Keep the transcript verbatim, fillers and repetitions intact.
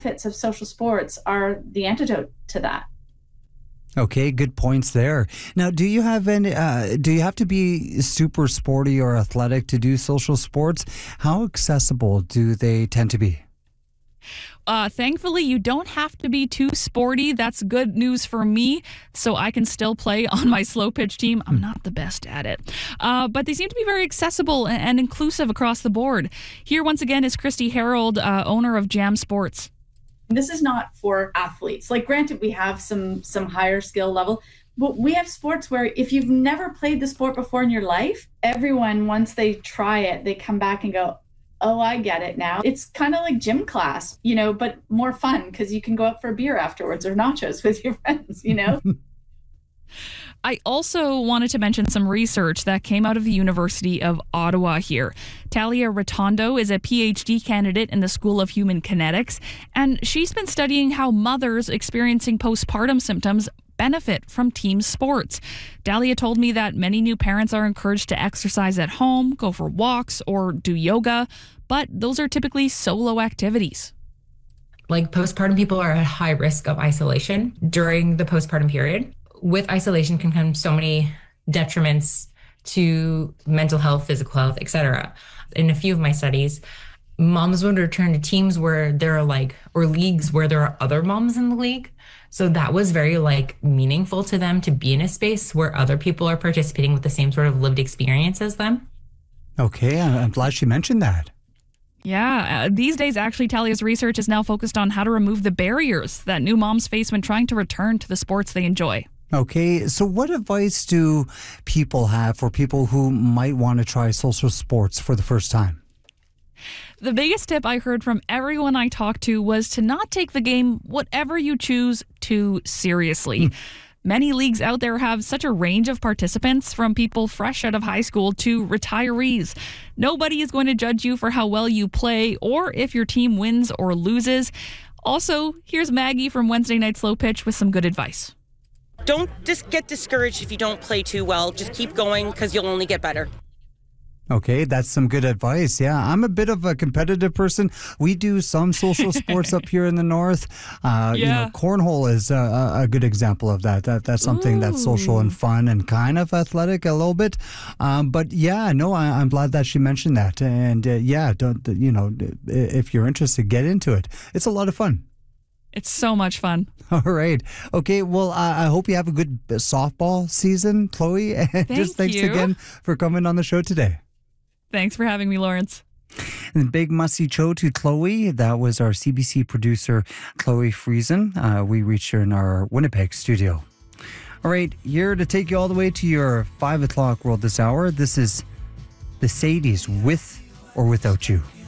benefits of social sports are the antidote to that. Okay, good points there. Now, do you have any? Uh, do you have to be super sporty or athletic to do social sports? How accessible do they tend to be? Uh, thankfully, you don't have to be too sporty. That's good news for me, so I can still play on my slow pitch team. I'm not the best at it, uh, but they seem to be very accessible and, and inclusive across the board. Here, once again, is Christy Harold, uh, owner of Jam Sports. This is not for athletes. Like, granted, we have some some higher skill level, but we have sports where if you've never played the sport before in your life, everyone, once they try it, they come back and go, oh, I get it now. It's kind of like gym class, you know, but more fun because you can go out for a beer afterwards or nachos with your friends, you know? I also wanted to mention some research that came out of the University of Ottawa here. Talia Rotondo is a P H D candidate in the School of Human Kinetics, and she's been studying how mothers experiencing postpartum symptoms benefit from team sports. Dalia told me that many new parents are encouraged to exercise at home, go for walks, or do yoga, but those are typically solo activities. Like, postpartum people are at high risk of isolation during the postpartum period. With isolation can come so many detriments to mental health, physical health, et cetera. In a few of my studies, moms would return to teams where there are like, or leagues where there are other moms in the league. So that was very like meaningful to them to be in a space where other people are participating with the same sort of lived experience as them. Okay, I'm glad she mentioned that. Yeah, uh, these days, actually, Talia's research is now focused on how to remove the barriers that new moms face when trying to return to the sports they enjoy. Okay, so what advice do people have for people who might want to try social sports for the first time? The biggest tip I heard from everyone I talked to was to not take the game, whatever you choose, too seriously. Many leagues out there have such a range of participants, from people fresh out of high school to retirees. Nobody is going to judge you for how well you play or if your team wins or loses. Also, here's Maggie from Wednesday Night Slow Pitch with some good advice. Don't just get discouraged if you don't play too well. Just keep going because you'll only get better. Okay, that's some good advice. Yeah, I'm a bit of a competitive person. We do some social sports up here in the north. Uh, yeah. You know, cornhole is a, a good example of that. That that's something Ooh. That's social and fun and kind of athletic a little bit. Um, but yeah, no, I, I'm glad that she mentioned that. And uh, yeah, don't you know, if you're interested, get into it. It's a lot of fun. It's so much fun. All right. Okay. Well, uh, I hope you have a good softball season, Chloe. And Thank just thanks you. again for coming on the show today. Thanks for having me, Lawrence. And big musty cho to Chloe. That was our C B C producer, Chloe Friesen. Uh, we reached her in our Winnipeg studio. All right. Here to take you all the way to your five o'clock world this hour. This is the Sadies, With or Without You.